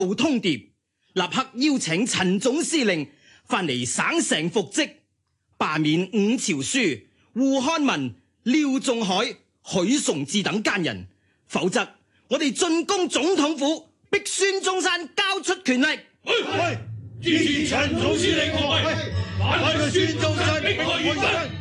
報通牒，立刻邀請陳總司令翻嚟省城復職，罷免伍朝樞、胡漢民、廖仲愷、許崇智等奸人，否則我哋進攻總統府，逼孫中山交出權力。 支持陳總司令，反對孫中山迫害原軍。